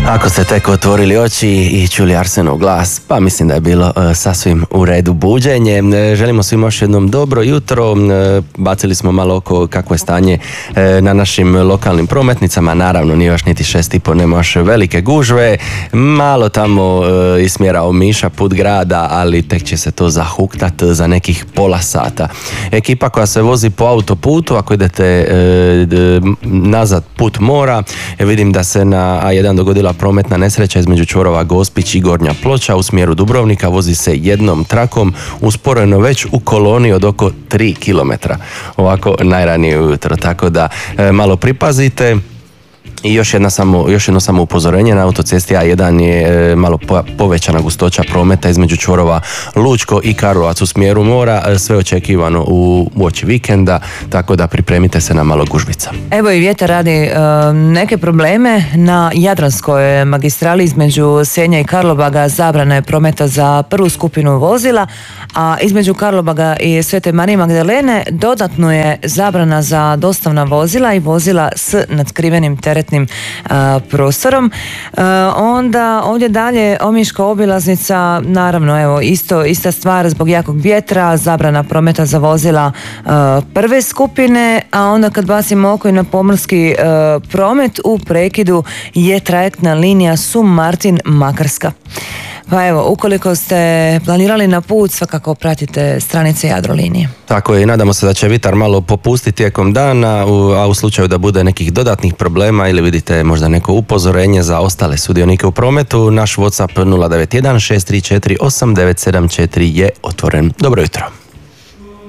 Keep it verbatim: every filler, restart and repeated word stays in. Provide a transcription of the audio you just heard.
Ako ste tek otvorili oči i čuli Arsenov glas, pa mislim da je bilo uh, sasvim u redu buđenje. E, želimo svima još jednom dobro jutro. E, bacili smo malo oko kakvo je stanje e, na našim lokalnim prometnicama. Naravno, nije još niti šest i po, nema još velike gužve. Malo tamo e, iz smjera Omiša, put grada, ali tek će se to zahuktat za nekih pola sata. Ekipa koja se vozi po autoputu, ako idete e, d, nazad put mora, e, vidim da se na A jedan dogodila prometna nesreća između čvorova Gospić i Gornja Ploča u smjeru Dubrovnika. Vozi se jednom trakom, usporeno već u koloni od oko tri kilometra. Ovako najranije ujutro, tako da e, malo pripazite. I još, jedna samo, još jedno samo upozorenje, na autocesti A jedan je e, malo po, povećana gustoća prometa između čvorova Lučko i Karlovac u smjeru mora, e, sve očekivano u uoči vikenda, tako da pripremite se na malo gužvica. Evo i vjetar radi e, neke probleme na Jadranskoj magistrali između Senja i Karlobaga. Zabrana je prometa za prvu skupinu vozila, a između Karlobaga i Svete Marije Magdalene dodatno je zabrana za dostavna vozila i vozila s nadskrivenim teretnim A, prostorom. A, onda ovdje dalje Omiška obilaznica, naravno evo isto, ista stvar zbog jakog vjetra, zabrana prometa za vozila a, prve skupine, a onda kad bacimo oko i na pomorski a, promet, u prekidu je trajektna linija Sum-Martin Makarska. Pa evo, ukoliko ste planirali na put, svakako pratite stranice Jadrolinije. Tako je, i nadamo se da će vitar malo popustiti tijekom dana, a u slučaju da bude nekih dodatnih problema ili vidite možda neko upozorenje za ostale sudionike u prometu, naš WhatsApp nula devet jedan šest tri četiri osam devet sedam četiri je otvoren. Dobro jutro.